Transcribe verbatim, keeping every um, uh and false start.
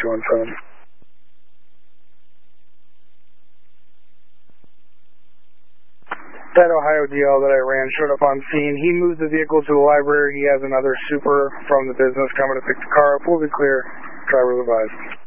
two one seven. That Ohio D L that I ran showed up on scene. He moved the vehicle to the library. He has another super from the business coming to pick the car up. We'll be clear. Driver advised.